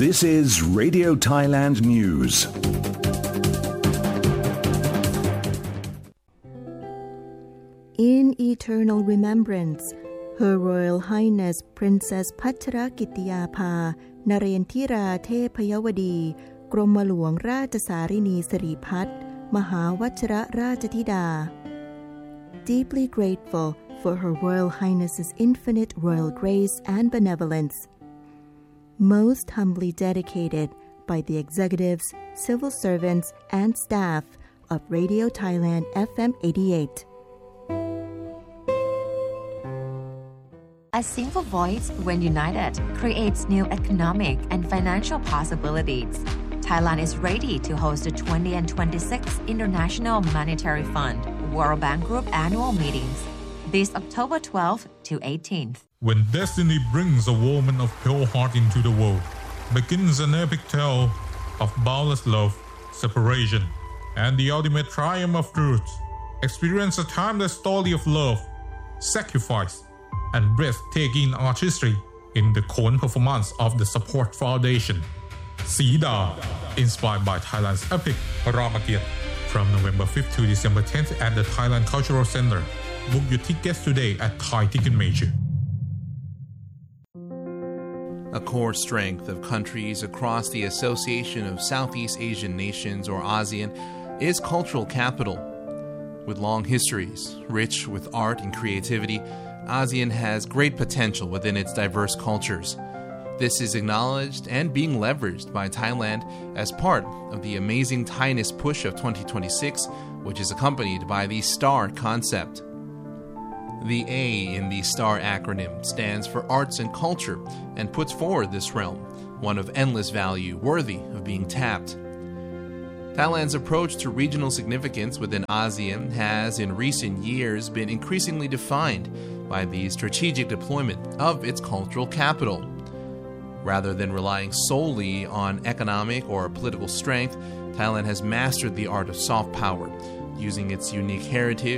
This is Radio Thailand News. In eternal remembrance, Her Royal Highness Princess Pachrakittiyaphā นเรนทิราเทพยวดี กรมหลวงราชสารินีสิริพัฒน์มหาวชิรราชธิดา Deeply grateful for Her Royal Highness's infinite royal grace and benevolence. Most humbly dedicated by the executives, civil servants, and staff of Radio Thailand FM 88. A single voice, when united, creates new economic and financial possibilities. Thailand is ready to host the 20 and 26 International Monetary Fund World Bank Group annual meetings this October 12th to 18th. When destiny brings a woman of pure heart into the world, begins an epic tale of boundless love, separation, and the ultimate triumph of truth. Experience a timeless story of love, sacrifice, and breathtaking artistry in the Khon performance of the Support Foundation. Sida, inspired by Thailand's epic Ramagiyat, from November 5th to December 10th at the Thailand Cultural Center. Book your tickets today at Thai Ticketmaster. A core strength of countries across the Association of Southeast Asian Nations, or ASEAN, is cultural capital. With long histories, rich with art and creativity, ASEAN has great potential within its diverse cultures. This is acknowledged and being leveraged by Thailand as part of the Amazing Thainess Push of 2026, which is accompanied by the STAR concept. The A in the STAR acronym stands for Arts and Culture and puts forward this realm, one of endless value worthy of being tapped. Thailand's approach to regional significance within ASEAN has in recent years been increasingly defined by the strategic deployment of its cultural capital. Rather than relying solely on economic or political strength, Thailand has mastered the art of soft power, using its unique heritage